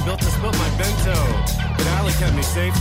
built to spilt my bento. But Ali kept me safe.